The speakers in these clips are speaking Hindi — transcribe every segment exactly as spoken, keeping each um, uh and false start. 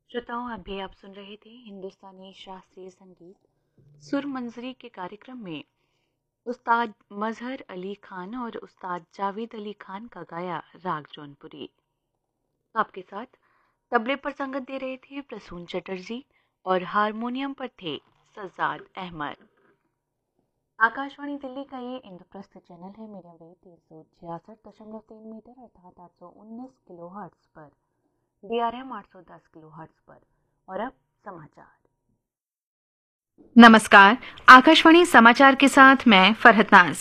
श्रोताओं, अभी आप सुन रहे थे हिंदुस्तानी शास्त्रीय संगीत सुर मंजरी के कार्यक्रम में उस्ताद मजहर अली खान और उस्ताद जावेद अली खान का गाया राग जौनपुरी। आपके साथ तबले पर संगत दे रहे थे प्रसून चटर्जी और हारमोनियम पर थे सज्जाद अहमद। आकाशवाणी दिल्ली का ये इंद्रप्रस्थ चैनल है मीडियम वेव तीन सौ छियासठ दशमलव तीन मीटर अर्थात आठ सौ उन्नीस किलो हर्ट्ज पर, डी आर एम आठ सौ दस किलो हर्ट्ज पर। और अब समाचार। नमस्कार, आकाशवाणी समाचार के साथ मैं फरहत नाज।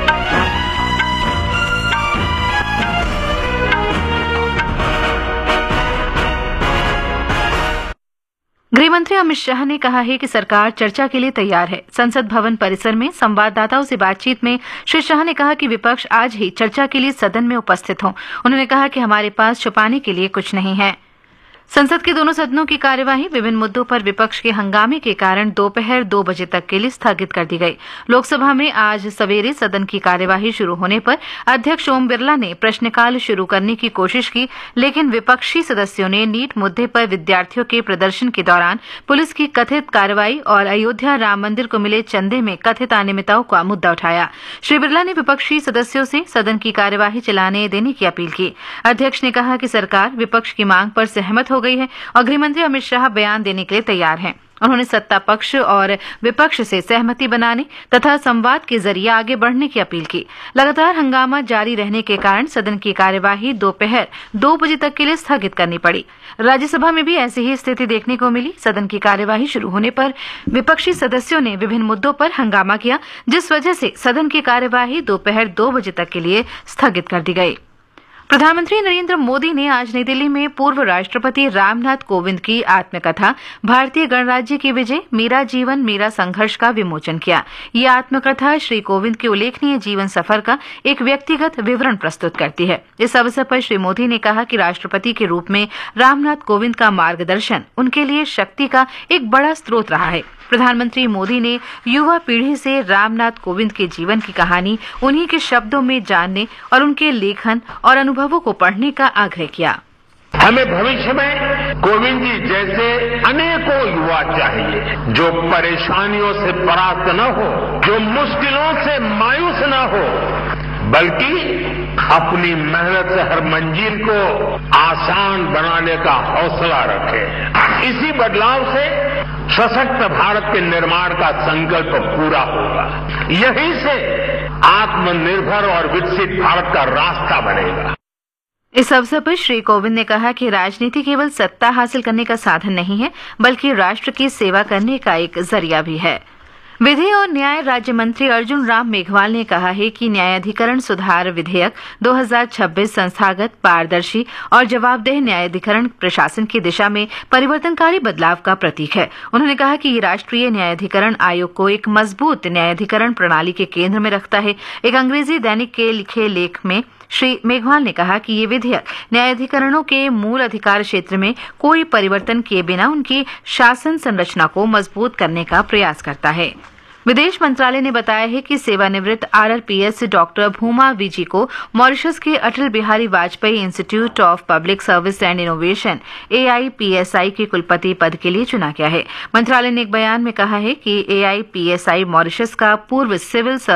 गृहमंत्री अमित शाह ने कहा है कि सरकार चर्चा के लिए तैयार है। संसद भवन परिसर में संवाददाताओं से बातचीत में श्री शाह ने कहा कि विपक्ष आज ही चर्चा के लिए सदन में उपस्थित हो। उन्होंने कहा कि हमारे पास छुपाने के लिए कुछ नहीं है। संसद के दोनों सदनों की कार्यवाही विभिन्न मुद्दों पर विपक्ष के हंगामे के कारण दोपहर दो बजे तक के लिए स्थगित कर दी गई। लोकसभा में आज सवेरे सदन की कार्यवाही शुरू होने पर अध्यक्ष ओम बिरला ने प्रश्नकाल शुरू करने की कोशिश की, लेकिन विपक्षी सदस्यों ने नीट मुद्दे पर विद्यार्थियों के प्रदर्शन के दौरान पुलिस की कथित कार्रवाई और अयोध्या राम मंदिर को मिले चंदे में कथित अनियमितताओं का मुद्दा उठाया। श्री बिरला ने विपक्षी सदस्यों से सदन की कार्यवाही चलाने देने की अपील की। अध्यक्ष ने कहा कि सरकार विपक्ष की मांग पर सहमत हो गई है और गृहमंत्री अमित शाह बयान देने के लिए तैयार हैं। उन्होंने सत्ता पक्ष और विपक्ष से सहमति बनाने तथा संवाद के जरिए आगे बढ़ने की अपील की। लगातार हंगामा जारी रहने के कारण सदन की कार्यवाही दोपहर दो बजे तक के लिए स्थगित करनी पड़ी। राज्यसभा में भी ऐसी ही स्थिति देखने को मिली। सदन की कार्यवाही शुरू होने पर विपक्षी सदस्यों ने विभिन्न मुद्दों पर हंगामा किया, जिस वजह से सदन की कार्यवाही दोपहर दो बजे तक के लिए स्थगित कर दी गई। प्रधानमंत्री नरेंद्र मोदी ने आज नई दिल्ली में पूर्व राष्ट्रपति रामनाथ कोविंद की आत्मकथा भारतीय गणराज्य की विजय, मेरा जीवन मेरा संघर्ष का विमोचन किया। ये आत्मकथा श्री कोविंद के उल्लेखनीय जीवन सफर का एक व्यक्तिगत विवरण प्रस्तुत करती है। इस अवसर पर श्री मोदी ने कहा कि राष्ट्रपति के रूप में रामनाथ कोविंद का मार्गदर्शन उनके लिए शक्ति का एक बड़ा स्रोत रहा है। प्रधानमंत्री मोदी ने युवा पीढ़ी से रामनाथ कोविंद के जीवन की कहानी उन्हीं के शब्दों में जानने और उनके लेखन और अनुभवों को पढ़ने का आग्रह किया। हमें भविष्य में कोविंद जी जैसे अनेकों युवा चाहिए, जो परेशानियों से परास्त न हो, जो मुश्किलों से मायूस न हो, बल्कि अपनी मेहनत से हर मंजिल को आसान बनाने का हौसला रखे। इसी बदलाव से सशक्त भारत के निर्माण का संकल्प पूरा होगा। यहीं से आत्मनिर्भर और विकसित भारत का रास्ता बनेगा। इस अवसर पर श्री कोविंद ने कहा कि राजनीति केवल सत्ता हासिल करने का साधन नहीं है, बल्कि राष्ट्र की सेवा करने का एक जरिया भी है। विधि और न्याय राज्य मंत्री अर्जुन राम मेघवाल ने कहा है कि न्यायाधिकरण सुधार विधेयक दो हज़ार छब्बीस संस्थागत, पारदर्शी और जवाबदेह न्यायाधिकरण प्रशासन की दिशा में परिवर्तनकारी बदलाव का प्रतीक है। उन्होंने कहा कि ये राष्ट्रीय न्यायाधिकरण आयोग को एक मजबूत न्यायाधिकरण प्रणाली के केंद्र में रखता है। एक अंग्रेजी दैनिक के लिखे लेख में श्री मेघवाल ने कहा कि ये विधेयक न्यायाधिकरणों के मूल अधिकार क्षेत्र में कोई परिवर्तन किए बिना उनकी शासन संरचना को मजबूत करने का प्रयास करता है। विदेश मंत्रालय ने बताया है कि सेवानिवृत्त आरआरपीएस डॉक्टर भूमा विजी को मॉरिशस के Atal Bihari Vajpayee institute of public service and innovation एआईपीएसआई के कुलपति पद के लिए चुना गया है। मंत्रालय ने एक बयान में कहा है कि एआईपीएसआई मॉरिशस का पूर्व सिविल